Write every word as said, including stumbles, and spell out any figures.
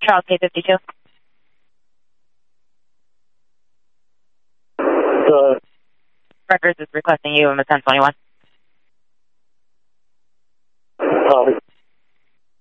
Charles K fifty-two. Uh, Records is requesting you in the ten twenty-one.